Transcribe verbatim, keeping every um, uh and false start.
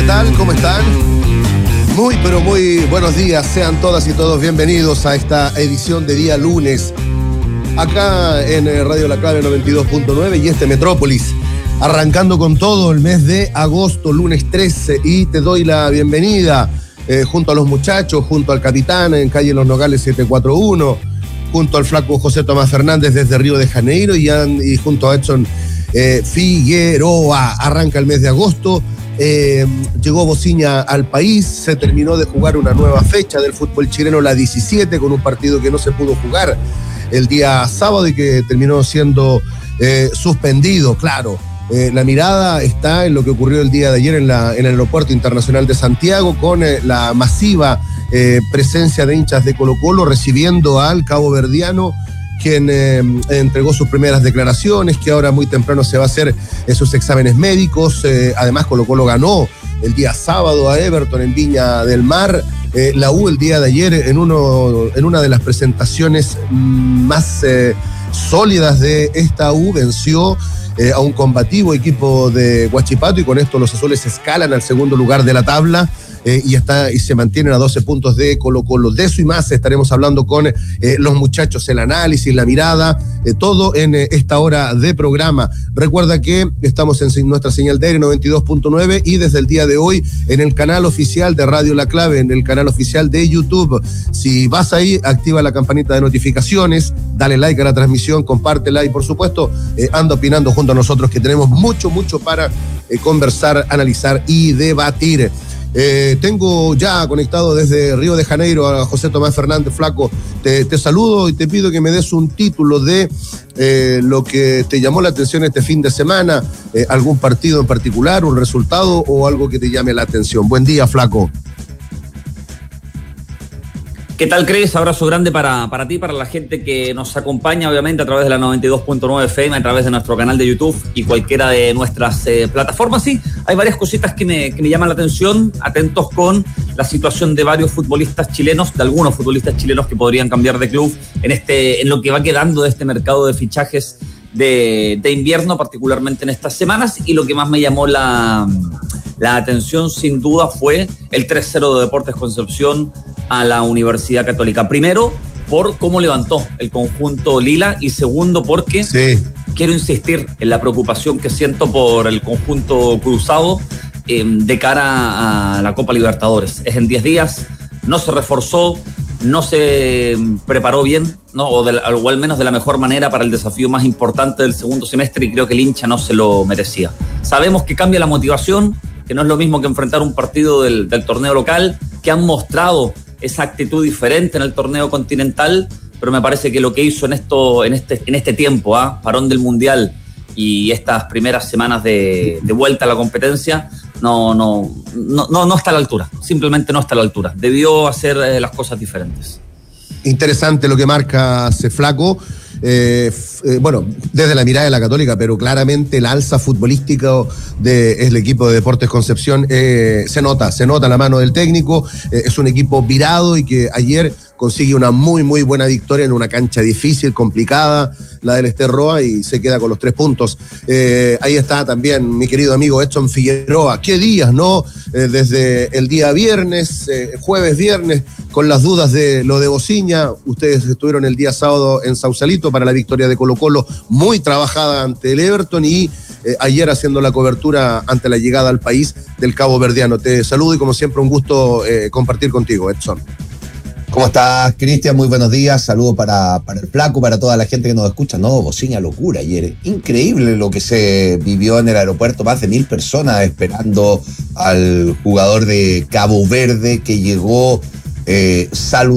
tal? ¿Cómo están? Muy, pero muy buenos días. Sean todas y todos bienvenidos a esta edición de día lunes. Acá en Radio La Clave noventa y dos punto nueve y este Metrópolis. Arrancando con todo el mes de agosto, lunes trece. Y te doy la bienvenida eh, junto a los muchachos, junto al capitán en calle Los Nogales setecientos cuarenta y uno, junto al flaco José Tomás Fernández desde Río de Janeiro y, y junto a Edson eh, Figueroa. Arranca el mes de agosto. Eh, llegó Bociña al país, se terminó de jugar una nueva fecha del fútbol chileno, la diecisiete, con un partido que no se pudo jugar el día sábado y que terminó siendo eh, suspendido. Claro, eh, la mirada está en lo que ocurrió el día de ayer en, la, en el Aeropuerto Internacional de Santiago, con eh, la masiva eh, presencia de hinchas de Colo-Colo recibiendo al caboverdiano, quien eh, entregó sus primeras declaraciones, que ahora muy temprano se va a hacer eh, sus exámenes médicos. Eh, además, Colo-Colo ganó el día sábado a Everton en Viña del Mar. Eh, la U el día de ayer en, uno, en una de las presentaciones más eh, sólidas de esta U venció eh, a un combativo equipo de Huachipato y con esto los azules escalan al segundo lugar de la tabla. Eh, y, está, y se mantienen a doce puntos de Colo-Colo. De eso y más estaremos hablando con eh, los muchachos, el análisis, la mirada, eh, todo en eh, esta hora de programa. Recuerda que estamos en nuestra señal de aire noventa y dos punto nueve y desde el día de hoy en el canal oficial de Radio La Clave, en el canal oficial de YouTube. Si vas ahí, activa la campanita de notificaciones, dale like a la transmisión, compártela y por supuesto eh, anda opinando junto a nosotros, que tenemos mucho, mucho para eh, conversar, analizar y debatir. Eh, tengo ya conectado desde Río de Janeiro a José Tomás Fernández. Flaco, te, te saludo y te pido que me des un título de eh, lo que te llamó la atención este fin de semana, eh, algún partido en particular, un resultado o algo que te llame la atención. Buen día, Flaco. ¿Qué tal, Cris? Abrazo grande para, para ti, para la gente que nos acompaña, obviamente, a través de la noventa y dos punto nueve F M, a través de nuestro canal de YouTube y cualquiera de nuestras eh, plataformas. Sí, hay varias cositas que me, que me llaman la atención. Atentos con la situación de varios futbolistas chilenos, de algunos futbolistas chilenos que podrían cambiar de club en, este, en lo que va quedando de este mercado de fichajes de, de invierno, particularmente en estas semanas. Y lo que más me llamó la, la atención, sin duda, fue el tres cero de Deportes Concepción a la Universidad Católica. Primero, por cómo levantó el conjunto lila y segundo, porque sí. Quiero insistir en la preocupación que siento por el conjunto cruzado eh, de cara a la Copa Libertadores. Es en diez días, no se reforzó, no se preparó bien, ¿no? o, de, o al menos de la mejor manera para el desafío más importante del segundo semestre y creo que el hincha no se lo merecía. Sabemos que cambia la motivación, que no es lo mismo que enfrentar un partido del, del torneo local, que han mostrado esa actitud diferente en el torneo continental, pero me parece que lo que hizo en esto, en este, en este tiempo, ¿ah? parón del Mundial y estas primeras semanas de, de vuelta a la competencia, no, no, no, no, no está a la altura, simplemente no está a la altura. Debió hacer eh, las cosas diferentes. Interesante lo que marca ese Flaco. Eh, eh, bueno, desde la mirada de la Católica, pero claramente el alza futbolístico del equipo de Deportes Concepción eh, se nota, se nota la mano del técnico. Eh, es un equipo virado y que ayer consigue una muy, muy buena victoria en una cancha difícil, complicada, la del Ester Roa, y se queda con los tres puntos. Eh, ahí está también mi querido amigo Edson Figueroa. ¿Qué días, no? Eh, desde el día viernes, eh, jueves, viernes, con las dudas de lo de Bociña. Ustedes estuvieron el día sábado en Sausalito para la victoria de Colo-Colo, muy trabajada ante el Everton, y eh, ayer haciendo la cobertura ante la llegada al país del Cabo Verdiano. Te saludo y como siempre un gusto eh, compartir contigo, Edson. ¿Cómo estás, Cristian? Muy buenos días. Saludos para, para el Flaco, para toda la gente que nos escucha. No, Bociña, locura ayer. Increíble lo que se vivió en el aeropuerto. Más de mil personas esperando al jugador de Cabo Verde que llegó eh, saludando.